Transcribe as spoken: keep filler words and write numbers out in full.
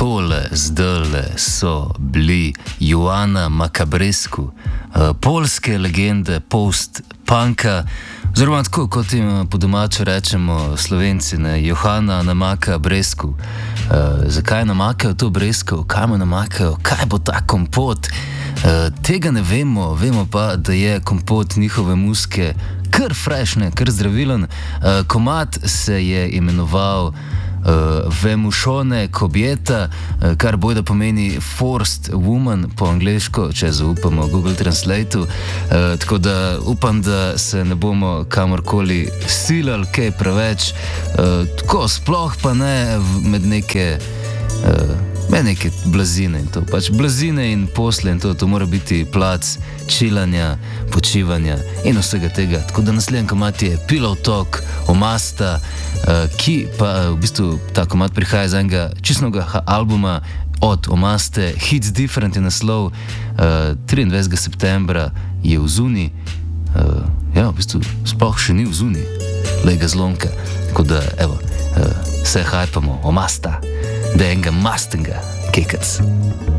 tole zdajle so bili Joana Macabrescu, uh, polske legende post-punka, oziroma tako, kot jim po domače rečemo Slovenci, ne, Johana namaka bresku. Uh, zakaj namakajo to bresku, kaj mu namakajo, kaj bo ta kompot? Uh, tega ne vemo, vemo pa, da je kompot njihove muske kar frešne, kar zdravilen. Uh, komad se je imenoval Uh, Vemušone kobjeta, uh, kar bojda pomeni forced woman po angleško, če zaupamo Google Translate-u. Uh, tako da upam, da se ne bomo kamorkoli silali kaj preveč, uh, tako sploh pa ne v, med neke uh, med neke blazine in to. Pač blazine in posle in to, to mora biti plac čilanja, počivanja in vsega tega. Tako da naslednji komad je Pillow Talk, Omasta, uh, ki pa v bistvu ta komad prihaja iz enega čistnega albuma od Omaste, Hits Different je naslov, uh, triindvajsetega septembra je v zuni, uh, ja, v bistvu sploh še ni v zuni, lega zlomka. Tako da, evo, uh, se hajpamo, Omasta, da je enega mastenga kekac.